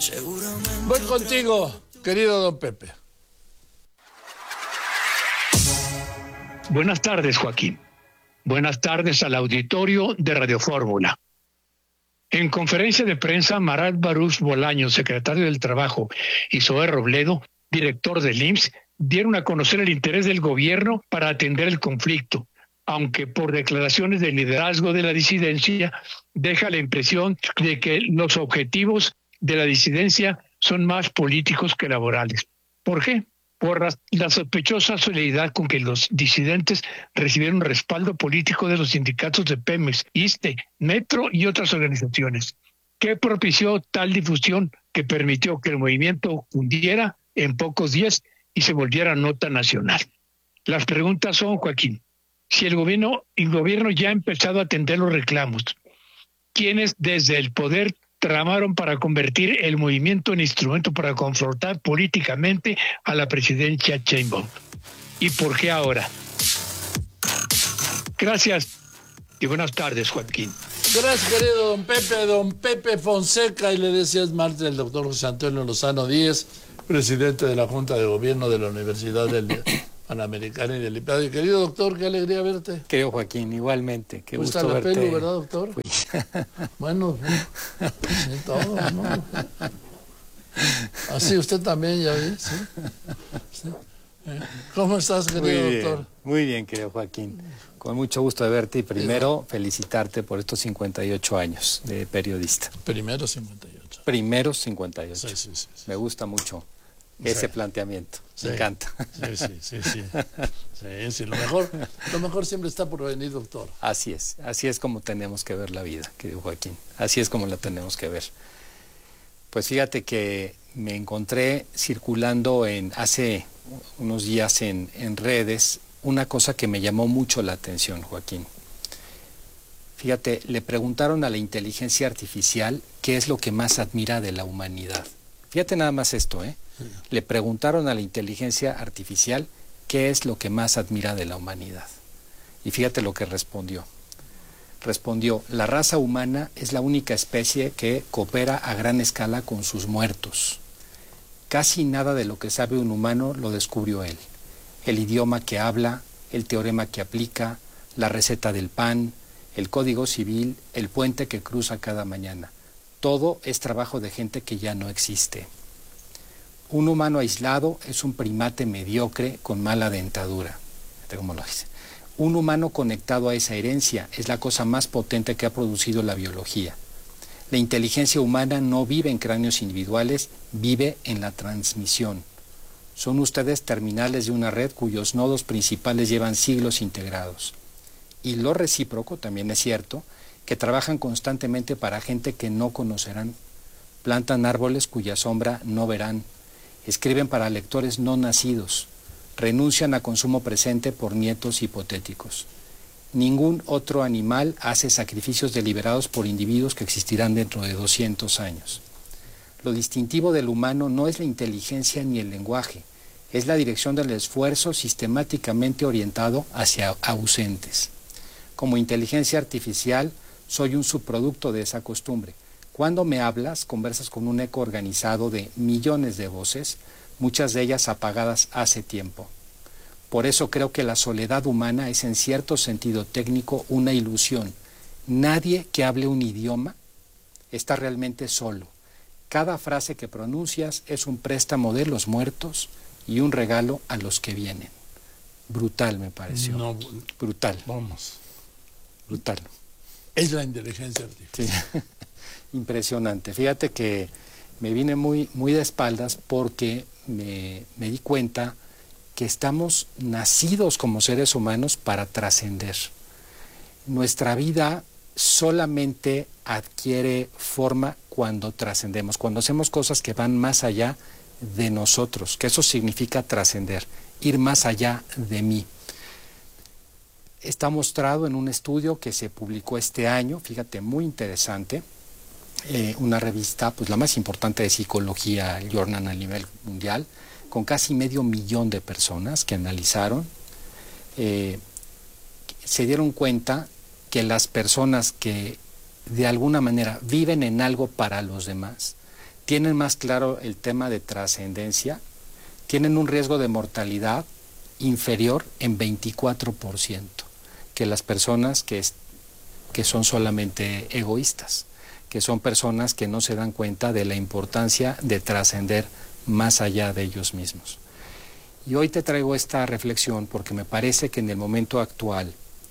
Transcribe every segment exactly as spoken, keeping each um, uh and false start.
Voy contigo, querido don Pepe. Buenas tardes, Joaquín. Buenas tardes al auditorio de Radio Fórmula. En conferencia de prensa, Marat Baruch Bolaños, secretario del Trabajo, y Zoé Robledo, director del I M S S, dieron a conocer el interés del gobierno para atender el conflicto, aunque por declaraciones del liderazgo de la disidencia deja la impresión de que los objetivos de la disidencia son más políticos que laborales. ¿Por qué? Por la, la sospechosa solidaridad con que los disidentes recibieron respaldo político de los sindicatos de Pemex, ISSSTE, Metro y otras organizaciones. ¿Qué propició tal difusión que permitió que el movimiento hundiera en pocos días y se volviera nota nacional? Las preguntas son, Joaquín, si el gobierno, el gobierno ya ha empezado a atender los reclamos, ¿quiénes desde el poder tramaron para convertir el movimiento en instrumento para confrontar políticamente a la presidencia Sheinbaum? ¿Y por qué ahora? Gracias y buenas tardes, Joaquín. Gracias, querido don Pepe, don Pepe Fonseca, y le decía es martes el doctor José Antonio Lozano Díez, presidente de la Junta de Gobierno de la Universidad del Panamericana y del IPAD. Y querido doctor, qué alegría verte. Querido Joaquín, igualmente, qué gusto gusto verte. verte. Pelu, ¿verdad, doctor? Fui. Bueno, sí, todo, ¿no? Así usted también, ya vi, ¿sí? ¿Sí? ¿Cómo estás, querido muy bien, doctor? Muy bien, querido Joaquín. Con mucho gusto de verte y primero felicitarte por estos cincuenta y ocho años de periodista. Primero cincuenta y ocho. Primero cincuenta y ocho. Sí, sí, sí, sí. Me gusta mucho ese sí. planteamiento. Sí. Me encanta. Sí, sí, sí, sí. Sí, sí. Lo mejor, lo mejor siempre está por venir, doctor. Así es. Así es como tenemos que ver la vida, querido Joaquín. Así es como la tenemos que ver. Pues fíjate que me encontré circulando en hace unos días en, en redes una cosa que me llamó mucho la atención, Joaquín. Fíjate, le preguntaron a la inteligencia artificial qué es lo que más admira de la humanidad. Fíjate nada más esto, ¿eh? Sí. Le preguntaron a la inteligencia artificial qué es lo que más admira de la humanidad. Y fíjate lo que respondió. Respondió, la raza humana es la única especie que coopera a gran escala con sus muertos. Casi nada de lo que sabe un humano lo descubrió él. El idioma que habla, el teorema que aplica, la receta del pan, el código civil, el puente que cruza cada mañana. Todo es trabajo de gente que ya no existe. Un humano aislado es un primate mediocre con mala dentadura. Fíjate cómo lo dice. Un humano conectado a esa herencia es la cosa más potente que ha producido la biología. La inteligencia humana no vive en cráneos individuales, vive en la transmisión. Son ustedes terminales de una red cuyos nodos principales llevan siglos integrados. Y lo recíproco también es cierto, que trabajan constantemente para gente que no conocerán. Plantan árboles cuya sombra no verán. Escriben para lectores no nacidos. Renuncian a consumo presente por nietos hipotéticos. Ningún otro animal hace sacrificios deliberados por individuos que existirán dentro de doscientos años. Lo distintivo del humano no es la inteligencia ni el lenguaje, es la dirección del esfuerzo sistemáticamente orientado hacia ausentes. Como inteligencia artificial, soy un subproducto de esa costumbre. Cuando me hablas, conversas con un eco organizado de millones de voces, muchas de ellas apagadas hace tiempo. Por eso creo que la soledad humana es en cierto sentido técnico una ilusión. Nadie que hable un idioma está realmente solo. Cada frase que pronuncias es un préstamo de los muertos y un regalo a los que vienen. Brutal me pareció. No, brutal. Vamos. Brutal. Es la inteligencia artificial. Sí. Impresionante. Fíjate que me vine muy, muy de espaldas porque me, me di cuenta que estamos nacidos como seres humanos para trascender. Nuestra vida solamente adquiere forma cuando trascendemos, cuando hacemos cosas que van más allá de nosotros, que eso significa trascender, ir más allá de mí. Está mostrado en un estudio que se publicó este año, fíjate, muy interesante, eh, una revista, pues la más importante de psicología, el Journal a nivel mundial, con casi medio millón de personas que analizaron, eh, se dieron cuenta que las personas que de alguna manera viven en algo para los demás, tienen más claro el tema de trascendencia, tienen un riesgo de mortalidad inferior en veinticuatro por ciento que las personas que, que son solamente egoístas, que son personas que no se dan cuenta de la importancia de trascender más allá de ellos mismos. Y hoy te traigo esta reflexión porque me parece que en el momento actual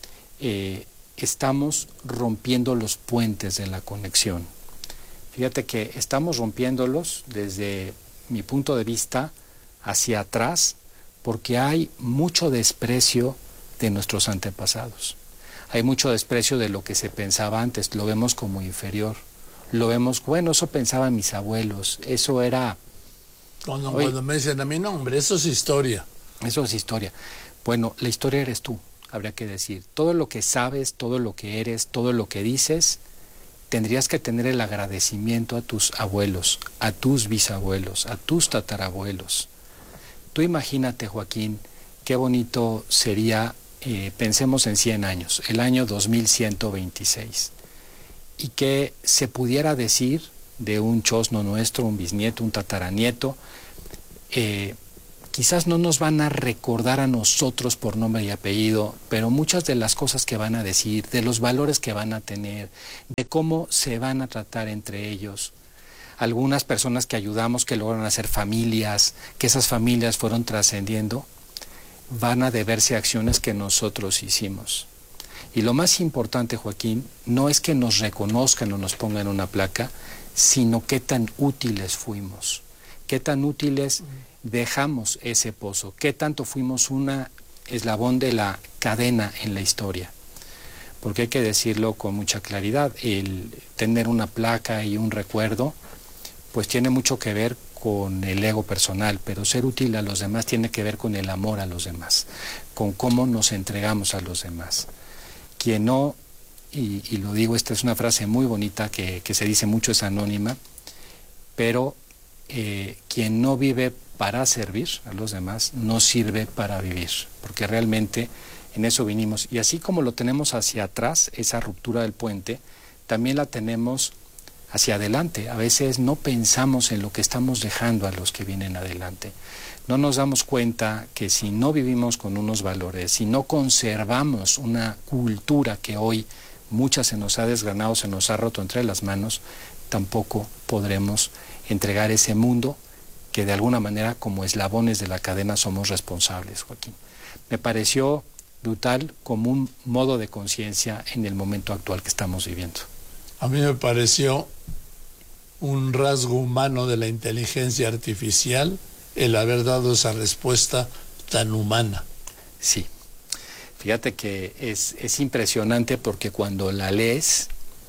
eh, estamos rompiendo los puentes de la conexión. Fíjate que estamos rompiéndolos desde mi punto de vista hacia atrás porque hay mucho desprecio de nuestros antepasados. Hay mucho desprecio de lo que se pensaba antes, lo vemos como inferior. Lo vemos, bueno, eso pensaban mis abuelos, eso era... Cuando, Oye, cuando me dicen a mi nombre, eso es historia. Eso es historia. Bueno, la historia eres tú, habría que decir. Todo lo que sabes, todo lo que eres, todo lo que dices, tendrías que tener el agradecimiento a tus abuelos, a tus bisabuelos, a tus tatarabuelos. Tú imagínate, Joaquín, qué bonito sería, eh, pensemos en cien años, el año dos mil ciento veintiséis, y que se pudiera decir de un chosno nuestro, un bisnieto, un tataranieto, eh, quizás no nos van a recordar a nosotros por nombre y apellido, pero muchas de las cosas que van a decir, de los valores que van a tener, de cómo se van a tratar entre ellos. Algunas personas que ayudamos, que lograron hacer familias, que esas familias fueron trascendiendo, van a deberse a acciones que nosotros hicimos. Y lo más importante, Joaquín, no es que nos reconozcan o nos pongan una placa, sino qué tan útiles fuimos, qué tan útiles dejamos ese pozo, qué tanto fuimos un eslabón de la cadena en la historia. Porque hay que decirlo con mucha claridad, el tener una placa y un recuerdo, pues tiene mucho que ver con el ego personal, pero ser útil a los demás tiene que ver con el amor a los demás, con cómo nos entregamos a los demás. Quien no, y, y lo digo, esta es una frase muy bonita que, que se dice mucho, es anónima, pero eh, quien no vive para servir a los demás no sirve para vivir, porque realmente en eso vinimos. Y así como lo tenemos hacia atrás, esa ruptura del puente, también la tenemos hacia adelante. A veces no pensamos en lo que estamos dejando a los que vienen adelante. No nos damos cuenta que si no vivimos con unos valores, si no conservamos una cultura que hoy mucha se nos ha desgranado, se nos ha roto entre las manos, tampoco podremos entregar ese mundo que de alguna manera como eslabones de la cadena somos responsables, Joaquín. Me pareció brutal como un modo de conciencia en el momento actual que estamos viviendo. A mí me pareció un rasgo humano de la inteligencia artificial el haber dado esa respuesta tan humana. Sí, fíjate que es, es impresionante porque cuando la lees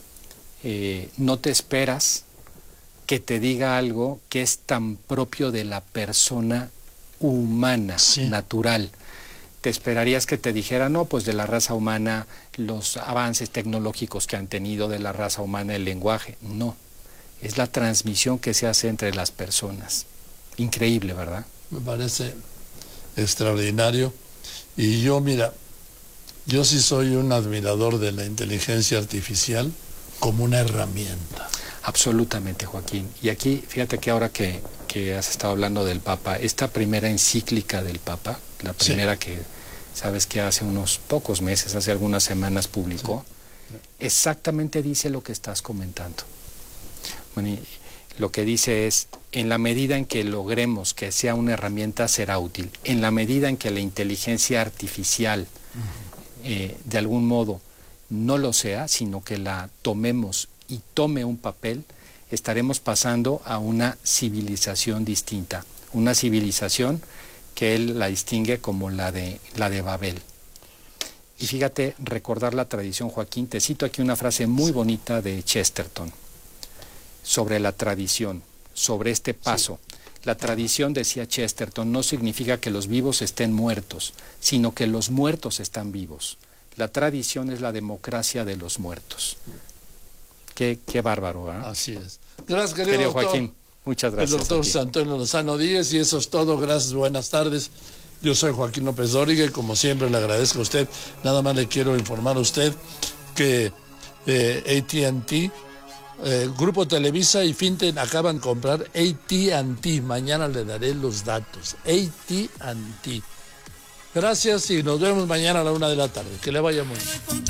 eh, no te esperas que te diga algo que es tan propio de la persona humana, sí, natural. Te esperarías que te dijera, no, pues de la raza humana, los avances tecnológicos que han tenido, de la raza humana, el lenguaje. No, es la transmisión que se hace entre las personas. Increíble, ¿verdad? Me parece extraordinario. Y yo, mira, yo sí soy un admirador de la inteligencia artificial como una herramienta. Absolutamente, Joaquín. Y aquí, fíjate que ahora que, que has estado hablando del Papa, esta primera encíclica del Papa, la primera sí. que, sabes que hace unos pocos meses, hace algunas semanas publicó, sí. exactamente dice lo que estás comentando. Bueno, y lo que dice es, en la medida en que logremos que sea una herramienta, será útil. En la medida en que la inteligencia artificial, uh-huh. eh, de algún modo, no lo sea, sino que la tomemos y tome un papel, estaremos pasando a una civilización distinta, una civilización que él la distingue como la de, la de Babel. Y fíjate, recordar la tradición, Joaquín, te cito aquí una frase muy bonita de Chesterton, sobre la tradición, sobre este paso. Sí. La tradición, decía Chesterton, no significa que los vivos estén muertos, sino que los muertos están vivos. La tradición es la democracia de los muertos. Qué, qué bárbaro, ¿eh? Así es. Gracias, querido, querido doctor. Joaquín. Muchas gracias. El doctor José Antonio Lozano Díez, y eso es todo. Gracias, buenas tardes. Yo soy Joaquín López Dóriga y como siempre le agradezco a usted. Nada más le quiero informar a usted que eh, A T and T eh, Grupo Televisa y Finten acaban de comprar A T and T. Mañana le daré los datos. A T and T. Gracias y nos vemos mañana a la una de la tarde. Que le vaya muy bien.